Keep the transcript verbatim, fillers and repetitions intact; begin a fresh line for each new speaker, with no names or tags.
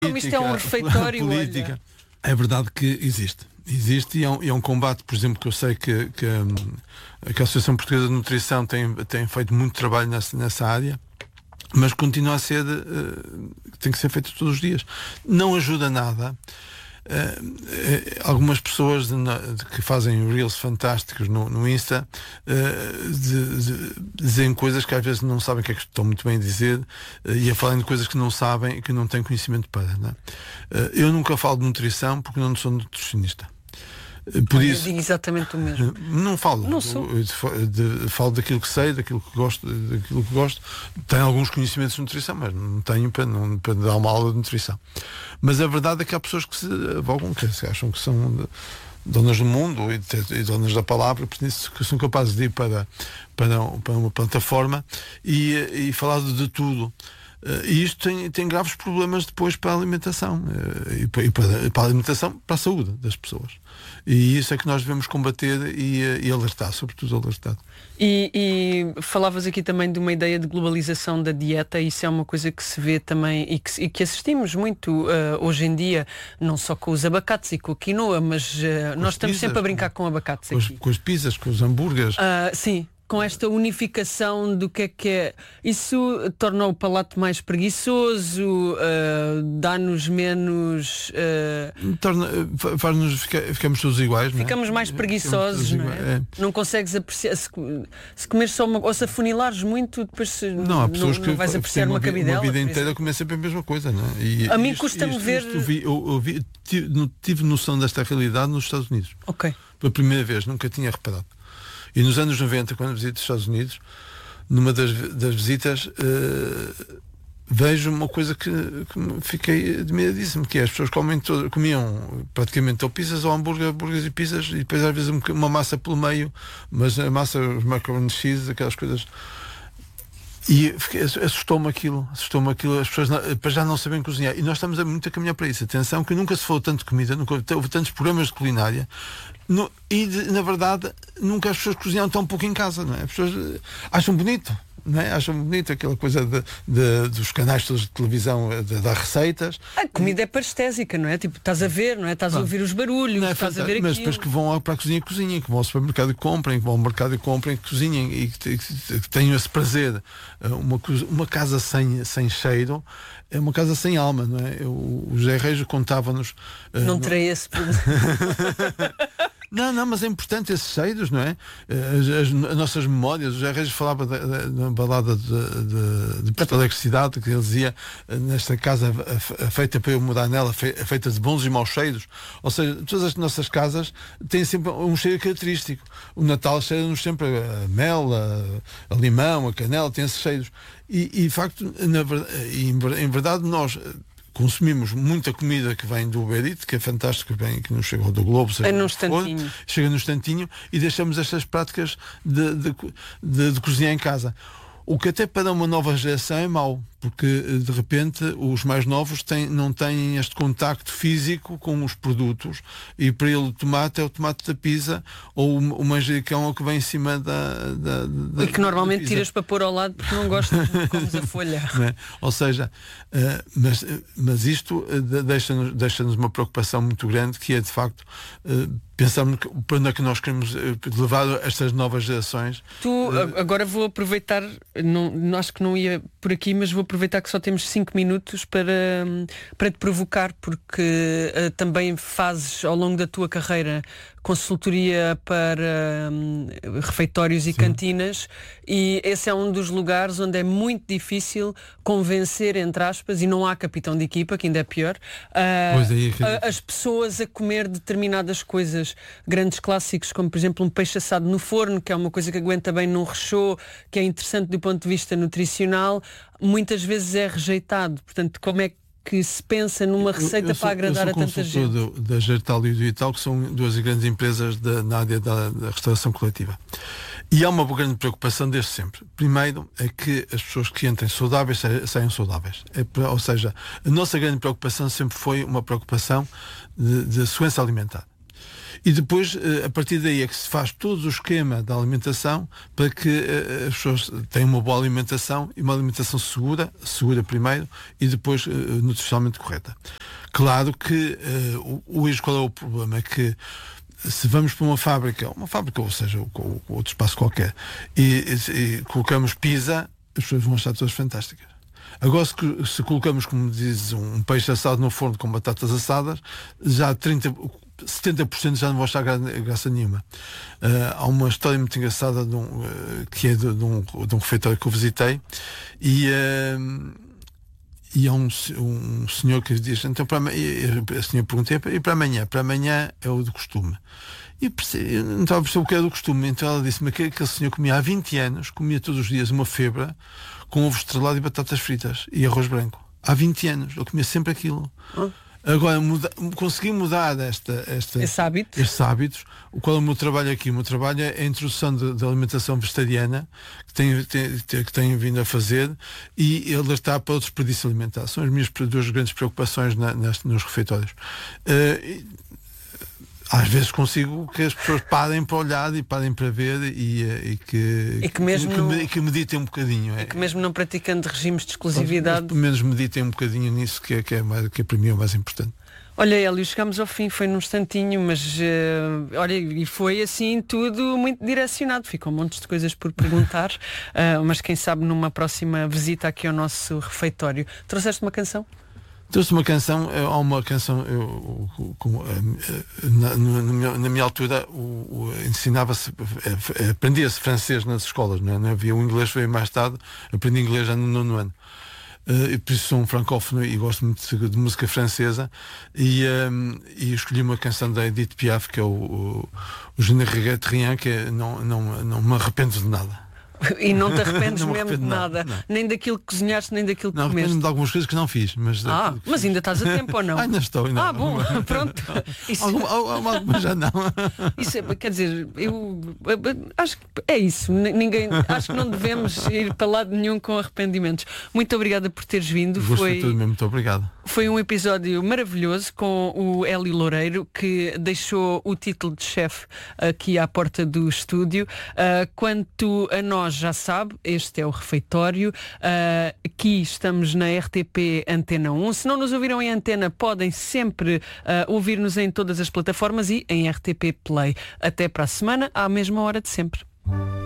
Como isto é um refeitório,
política. Olha. É verdade que existe. Existe e é um, é um combate, por exemplo, que eu sei que, que, que a Associação Portuguesa de Nutrição tem, tem feito muito trabalho nessa, nessa área, mas continua a ser, uh, tem que ser feito todos os dias. Não ajuda nada. Uh, uh, algumas pessoas de, de, que fazem reels fantásticos no, no Insta uh, de, de, dizem coisas que às vezes não sabem o que é que estão muito bem a dizer, uh, e a falarem de coisas que não sabem e que não têm conhecimento para, não é? uh, eu nunca falo de nutrição porque não sou nutricionista.
Por Olha, isso, eu digo exatamente o mesmo.
Não falo.
Não sou.
De, de, falo daquilo que sei, daquilo que gosto, daquilo que gosto. Tenho alguns conhecimentos de nutrição, mas não tenho para, não, para dar uma aula de nutrição. Mas a verdade é que há pessoas que se avogam, que se acham que são de, donas do mundo e, de, e donas da palavra, por isso que são capazes de ir para, para, para uma plataforma e, e falar de, de tudo. Uh, e isto tem, tem graves problemas depois para a alimentação uh, e, para, e para, para a alimentação, para a saúde das pessoas. E isso é que nós devemos combater e, uh, e alertar, sobretudo alertar.
E, e falavas aqui também de uma ideia de globalização da dieta. Isso é uma coisa que se vê também e que, e que assistimos muito uh, hoje em dia, não só com os abacates e com a quinoa, mas uh, nós estamos pizzas, sempre a brincar com abacates
com
aqui.
As, com as pizzas, com os hambúrgueres.
Uh, sim. Com esta unificação do que é que é. Isso torna o palato mais preguiçoso, uh, dá-nos menos. Uh...
Torna, faz-nos ficar, ficamos todos iguais.
Ficamos
não é?
mais preguiçosos, não é? É. Não consegues apreciar. Se, se comeres só uma. Ou se afunilares muito, depois se,
não, há pessoas
não,
que
não vais apreciar uma, uma cabidela.
Uma vida inteira começa sempre a mesma coisa, não é? E,
a mim custa-me ver.
Isto, vi, eu, eu vi, tive, tive noção desta realidade nos Estados Unidos.
Ok.
Pela primeira vez, nunca tinha reparado. E nos anos noventa, quando visito os Estados Unidos, numa das, das visitas, uh, vejo uma coisa que, que me fiquei admiradíssimo, que é as pessoas comem todo, comiam praticamente ou pizzas ou hambúrguer, hambúrgueres e pizzas, e depois às vezes uma massa pelo meio, mas a massa, os macaroni cheese, aquelas coisas. E assustou-me aquilo, assustou-me aquilo, as pessoas para já não sabem cozinhar. E nós estamos a muito a caminhar para isso. Atenção, que nunca se falou tanto de comida, nunca houve tantos programas de culinária. No, e, de, na verdade, nunca as pessoas cozinham tão pouco em casa, não é? As pessoas acham bonito, não é? Acham bonito aquela coisa de, de, dos canais todos de televisão, de dar receitas.
A comida é parestésica, não é? Tipo, estás a ver, não é? Estás a ouvir os barulhos, não é, estás a ver aquilo.
Mas depois que vão para a cozinha, cozinhem, que vão ao supermercado e comprem, que vão ao mercado e comprem, que cozinhem e que, que, que tenham esse prazer. Uma, uma casa sem, sem cheiro é uma casa sem alma, não é? Eu, o José Reis contava-nos...
Não uh, terei esse problema.
Não, não, mas é importante esses cheiros, não é? As, as, as nossas memórias. O José Reis falava na balada de, de, de Porto Alegre Cidade, que ele dizia, nesta casa feita para eu morar nela, feita de bons e maus cheiros. Ou seja, todas as nossas casas têm sempre um cheiro característico. O Natal cheira-nos sempre a mel, a, a limão, a canela, tem esses cheiros. E, e de facto, na, em verdade, nós consumimos muita comida que vem do Uber Eats, que é fantástico, que, vem, que nos chegou do Globo,
é no instantinho.
For, chega no instantinho, e deixamos estas práticas de, de, de, de cozinhar em casa. O que até para uma nova geração é mau, porque de repente os mais novos têm, não têm este contacto físico com os produtos, e para ele o tomate é o tomate da pizza, ou o manjericão é o que vem em cima da, da, da
e que normalmente tiras para pôr ao lado porque não gostas de comes a folha.
Não é? Ou seja, uh, mas, mas isto uh, deixa-nos, deixa-nos uma preocupação muito grande, que é de facto uh, pensarmos para onde é que nós queremos levar estas novas gerações.
Tu, agora vou aproveitar, não, acho que não ia por aqui, mas vou aproveitar que só temos cinco minutos para, para te provocar, porque uh, também fazes ao longo da tua carreira consultoria para um, refeitórios e Sim. cantinas, e esse é um dos lugares onde é muito difícil convencer, entre aspas, e não há capitão de equipa, que ainda é pior, uh,
é, que...
a, as pessoas a comer determinadas coisas, grandes clássicos, como por exemplo um peixe assado no forno, que é uma coisa que aguenta bem num rechô, que é interessante do ponto de vista nutricional, muitas vezes é rejeitado. Portanto, como é que que se pensa numa receita eu, eu sou, para agradar a tanta gente?
Eu sou consultor da Gertal e do Ital, que são duas grandes empresas da, na área da, da restauração coletiva. E há uma grande preocupação desde sempre. Primeiro é que as pessoas que entrem saudáveis saiam saudáveis. É, ou seja, a nossa grande preocupação sempre foi uma preocupação de, de segurança alimentar. E depois, a partir daí é que se faz todo o esquema da alimentação para que as pessoas tenham uma boa alimentação e uma alimentação segura, segura primeiro e depois nutricionalmente correta. Claro que hoje qual é o problema? É que se vamos para uma fábrica, uma fábrica, ou seja, outro espaço qualquer, e, e, e colocamos pizza, as pessoas vão achar todas fantásticas. Agora, se, se colocamos, como diz, um peixe assado no forno com batatas assadas, já trinta, setenta por cento já não vão achar gra graça nenhuma. Uh, há uma história muito engraçada de um, uh, que é de, de, um, de um refeitório que eu visitei, e, uh, e há um, um senhor que diz, então, para amanhã, a senhora pergunta, e para amanhã? Para amanhã é o de costume. E percebi, eu não estava a perceber o que era do costume, então ela disse-me que aquele senhor comia há vinte anos, comia todos os dias uma febra com ovo estrelado e batatas fritas e arroz branco. Há vinte anos, eu comia sempre aquilo. Hum? Agora, muda, consegui mudar esta, esta,
Esse hábito.
estes hábitos. O qual é o meu trabalho aqui? O meu trabalho é a introdução da alimentação vegetariana que tenho, tenho, que tenho vindo a fazer e alertar para o desperdício alimentar. São as minhas duas grandes preocupações na, neste, nos refeitórios. Uh, Às vezes consigo que as pessoas parem para olhar e parem para ver e, e, que,
e que, mesmo
que,
não,
que, que meditem um bocadinho.
E que mesmo não praticando regimes de exclusividade.
Pelo menos meditem um bocadinho nisso, que é, que é, mais, que é para mim é o mais importante.
Olha, Hélio, chegámos ao fim, foi num instantinho, mas uh, olha, e foi assim tudo muito direcionado. Ficam um monte de coisas por perguntar, uh, mas quem sabe numa próxima visita aqui ao nosso refeitório. Trouxeste uma canção?
Trouxe uma canção, há uma canção, eu, com, na, na, minha, na minha altura o, o, ensinava-se, aprendia-se francês nas escolas, não, é? Não havia, o inglês veio mais tarde, aprendi inglês já no nono ano. Uh, por isso sou um francófono e gosto muito de, de música francesa e, um, e escolhi uma canção da Edith Piaf, que é o, o, o Je ne regrette rien, que é, não, não, não me arrependo de nada.
E não te arrependes
não
mesmo
arrependo
de nada,
nada.
Nem daquilo que cozinhaste, nem daquilo que
não,
comeste.
Não, arrependo-me de algumas coisas que não fiz. Mas,
ah, mas
fiz.
ainda estás a tempo ou não?
Ainda estou. Ainda
ah, bom, pronto.
Isso... Alguma, alguma já não.
Isso é, quer dizer, eu acho que é isso. Ninguém, acho que não devemos ir para lado nenhum com arrependimentos. Muito obrigada por teres vindo.
Foi, tudo mesmo, muito obrigado.
Foi um episódio maravilhoso com o Hélio Loureiro, que deixou o título de chefe aqui à porta do estúdio. Uh, quanto a nós, já sabe, este é o refeitório. Uh, aqui estamos na R T P Antena um. Se não nos ouviram em antena, podem sempre uh, ouvir-nos em todas as plataformas e em R T P Play. Até para a semana, à mesma hora de sempre.